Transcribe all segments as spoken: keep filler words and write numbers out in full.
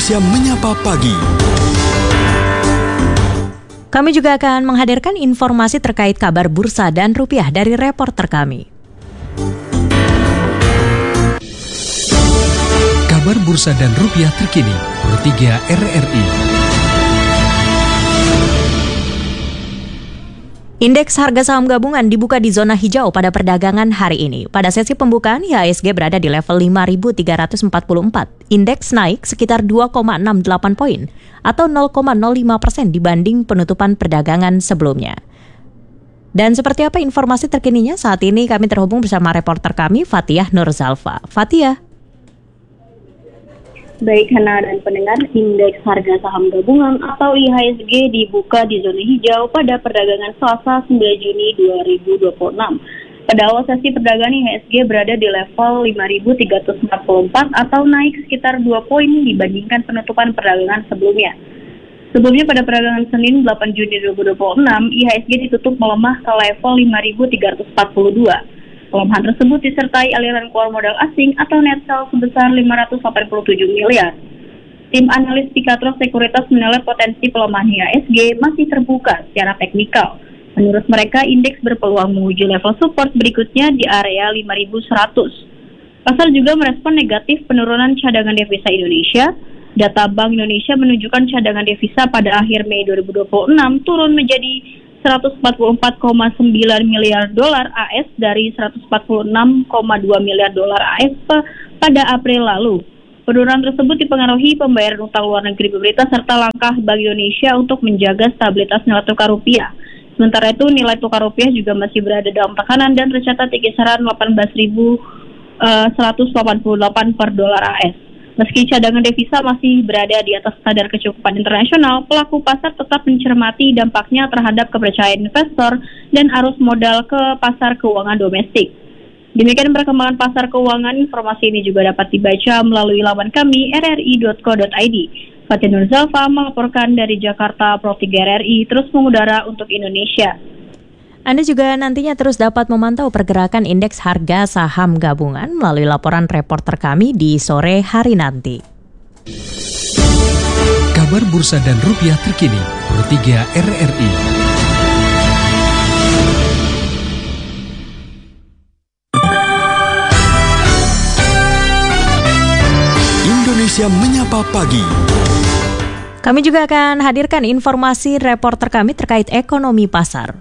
Indonesia Menyapa Pagi. Kami juga akan menghadirkan informasi terkait kabar bursa dan rupiah dari reporter kami. Kabar bursa dan rupiah terkini, Pro tiga R R I. Indeks harga saham gabungan dibuka di zona hijau pada perdagangan hari ini. Pada sesi pembukaan, I H S G berada di level lima ribu tiga ratus empat puluh empat. Indeks naik sekitar dua koma enam delapan poin atau nol koma nol lima persen dibanding penutupan perdagangan sebelumnya. Dan seperti apa informasi terkininya? Saat ini kami terhubung bersama reporter kami, Fathiyah Nurzalfa. Fathiyah. Baik Hana dan pendengar, indeks harga saham gabungan atau I H S G dibuka di zona hijau pada perdagangan Selasa sembilan Juni dua ribu dua puluh enam. Pada awal sesi perdagangan I H S G berada di level lima ribu tiga ratus empat puluh empat atau naik sekitar dua poin dibandingkan penutupan perdagangan sebelumnya. Sebelumnya pada perdagangan Senin delapan Juni dua ribu dua puluh enam, I H S G ditutup melemah ke level lima ribu tiga ratus empat puluh dua. Pelemahan tersebut disertai aliran keluar modal asing atau net sell sebesar lima ratus delapan puluh tujuh miliar. Tim analis Picatrus Sekuritas menilai potensi pelemahan I H S G masih terbuka secara teknikal. Menurut mereka, indeks berpeluang menuju level support berikutnya di area lima ribu seratus. Pasar juga merespon negatif penurunan cadangan devisa Indonesia. Data Bank Indonesia menunjukkan cadangan devisa pada akhir Mei dua ribu dua puluh enam turun menjadi seratus empat puluh empat koma sembilan miliar dolar A S dari seratus empat puluh enam koma dua miliar dolar A S pada April lalu. Penurunan tersebut dipengaruhi pembayaran utang luar negeri pemerintah serta langkah Bank Indonesia untuk menjaga stabilitas nilai tukar rupiah. Sementara itu, nilai tukar rupiah juga masih berada dalam tekanan dan tercatat di kisaran delapan belas ribu seratus delapan puluh delapan per dolar A S. Meski cadangan devisa masih berada di atas standar kecukupan internasional, pelaku pasar tetap mencermati dampaknya terhadap kepercayaan investor dan arus modal ke pasar keuangan domestik. Demikian perkembangan pasar keuangan. Informasi ini juga dapat dibaca melalui laman kami r r i dot co dot i d. Fathiyah Nurzalfa melaporkan dari Jakarta, Pro tiga R R I terus mengudara untuk Indonesia. Anda juga nantinya terus dapat memantau pergerakan indeks harga saham gabungan melalui laporan reporter kami di sore hari nanti. Kabar bursa dan rupiah terkini, Pro tiga R R I. Indonesia Menyapa Pagi. Kami juga akan hadirkan informasi reporter kami terkait ekonomi pasar.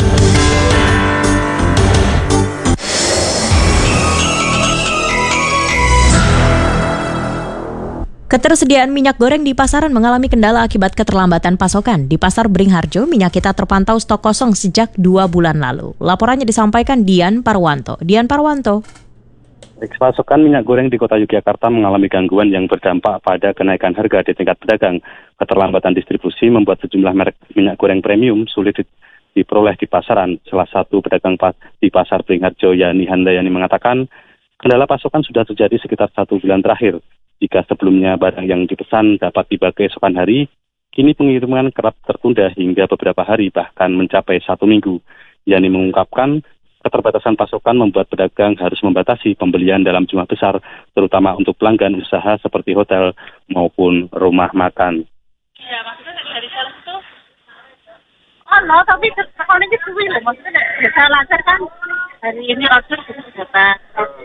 Ketersediaan minyak goreng di pasaran mengalami kendala akibat keterlambatan pasokan. Di Pasar Beringharjo, minyak kita terpantau stok kosong sejak dua bulan lalu. Laporannya disampaikan Dian Parwanto. Dian Parwanto. Pasokan minyak goreng di kota Yogyakarta mengalami gangguan yang berdampak pada kenaikan harga di tingkat pedagang. Keterlambatan distribusi membuat sejumlah merek minyak goreng premium sulit diperoleh di pasaran. Salah satu pedagang di Pasar Beringharjo, Yani Handayani, mengatakan kendala pasokan sudah terjadi sekitar satu bulan terakhir. Jika sebelumnya barang yang dipesan dapat tiba keesokan hari, kini pengiriman kerap tertunda hingga beberapa hari, bahkan mencapai satu minggu. Yani mengungkapkan keterbatasan pasokan membuat pedagang harus membatasi pembelian dalam jumlah besar, terutama untuk pelanggan usaha seperti hotel maupun rumah makan. Ya, maksudnya dari sales itu, oh no, tapi tekanannya suwi loh, maksudnya biasa lancar kan, hari ini lancar bisa dapat,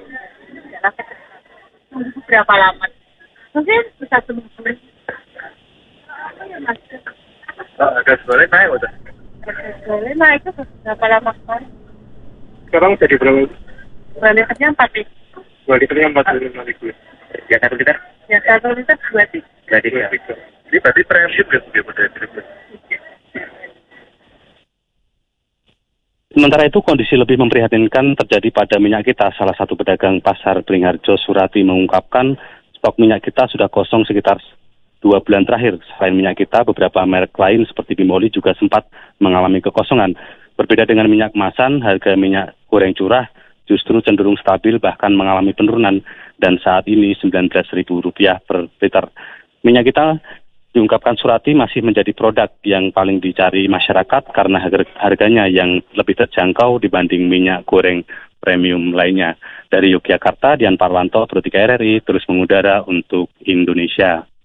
berapa lama? Mungkin bisa seminggu. Apa ya mas? Gas goreng naik udah. Gas goreng naik itu berapa lama sekarang? Sekarang jadi berapa? Dua liternya empat ribu. Dua liternya empat puluh lima ribu. Ya satu liter? Ya satu liter dua tiga. Jadi ya. Ini berarti premium ya dia pada premium. Sementara itu, kondisi lebih memprihatinkan terjadi pada minyak kita. Salah satu pedagang Pasar Beringharjo, Surati, mengungkapkan stok minyak kita sudah kosong sekitar dua bulan terakhir. Selain minyak kita, beberapa merek lain seperti Bimoli juga sempat mengalami kekosongan. Berbeda dengan minyak kemasan, harga minyak goreng curah justru cenderung stabil bahkan mengalami penurunan dan saat ini sembilan belas ribu rupiah per liter. Minyak kita, diungkapkan Surati, masih menjadi produk yang paling dicari masyarakat karena harganya yang lebih terjangkau dibanding minyak goreng premium lainnya. Dari Yogyakarta, Dian Parwanto, Pro tiga R R I, terus mengudara untuk Indonesia.